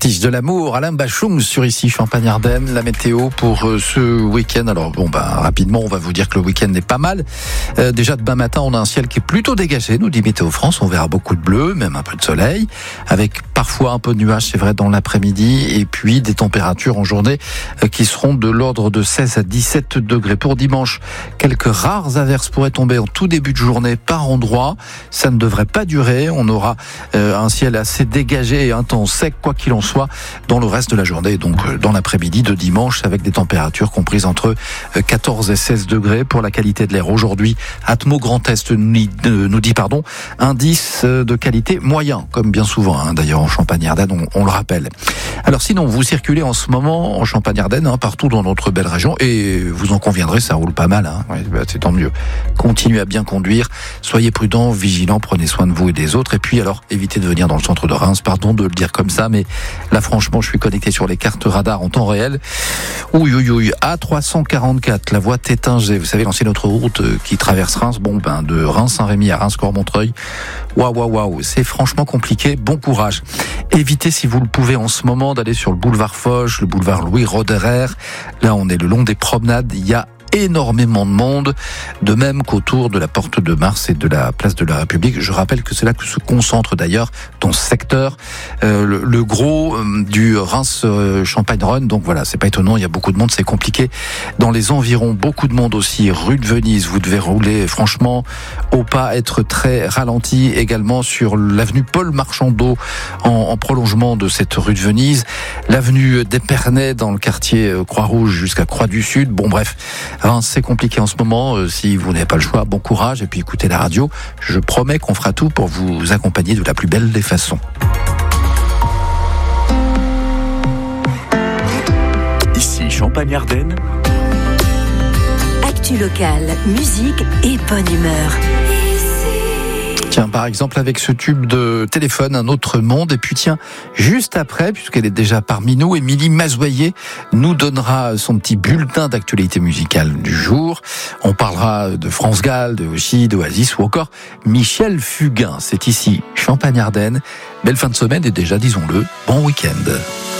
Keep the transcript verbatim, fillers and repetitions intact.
Artiste de l'amour, Alain Bachung sur ici Champagne-Ardenne. La météo pour euh, ce week-end. Alors bon, ben rapidement, on va vous dire que le week-end est pas mal. Euh, déjà demain matin, on a un ciel qui est plutôt dégagé, nous dit Météo France. On verra beaucoup de bleu, même un peu de soleil, avec parfois un peu de nuages, c'est vrai, dans l'après-midi, et puis des températures en journée euh, qui seront de l'ordre de seize à dix-sept degrés. Pour dimanche, quelques rares averses pourraient tomber en tout début de journée par endroit. Ça ne devrait pas durer. On aura euh, un ciel assez dégagé et un temps sec, quoi qu'il en soit, dans le reste de la journée, donc euh, dans l'après-midi de dimanche, avec des températures comprises entre euh, quatorze et seize degrés. Pour la qualité de l'air aujourd'hui, Atmo Grand Est nous, euh, nous dit pardon, indice de qualité moyen, comme bien souvent, hein, d'ailleurs en Champagne-Ardenne, on, on le rappelle. Alors sinon, vous circulez en ce moment en Champagne-Ardenne, hein, partout dans notre belle région, et vous en conviendrez, ça roule pas mal, hein. Ouais, bah, c'est tant mieux. Continuez à bien conduire, soyez prudents, vigilants, prenez soin de vous et des autres, et puis alors évitez de venir dans le centre de Reims, pardon de le dire comme ça, mais là franchement je suis connecté sur les cartes radar en temps réel. Ouïe ouïe ouïe, A trois cent quarante-quatre, la voie Tétinger, vous savez l'ancienne autoroute qui traverse Reims, bon ben de Reims-Saint-Rémy à Reims-Cormontreuil, waouh waouh waouh, c'est franchement compliqué, bon courage. Évitez si vous le pouvez en ce moment d'aller sur le boulevard Foch, le boulevard Louis Roederer, là on est le long des promenades, il y a énormément de monde, de même qu'autour de la Porte de Mars et de la Place de la République. Je rappelle que c'est là que se concentre d'ailleurs dans ce secteur euh, le, le gros euh, du Reims-Champagne-Rhône. Donc voilà, c'est pas étonnant, il y a beaucoup de monde, c'est compliqué. Dans les environs, beaucoup de monde aussi, rue de Venise, vous devez rouler franchement au pas, être très ralenti également sur l'avenue Paul Marchandeau en, en prolongement de cette rue de Venise, l'avenue d'Épernay dans le quartier Croix-Rouge jusqu'à Croix-du-Sud. Bon bref, c'est compliqué en ce moment, euh, si vous n'avez pas le choix, bon courage et puis écoutez la radio, je promets qu'on fera tout pour vous accompagner de la plus belle des façons. Ici Champagne-Ardenne. Actu locale, musique et bonne humeur. Tiens, par exemple, avec ce tube de téléphone, Un autre monde. Et puis tiens, juste après, puisqu'elle est déjà parmi nous, Émilie Mazoyer nous donnera son petit bulletin d'actualité musicale du jour. On parlera de France Gall, de Oshi, d'Oasis ou encore Michel Fugain. C'est ici, Champagne-Ardenne. Belle fin de semaine et déjà, disons-le, bon week-end.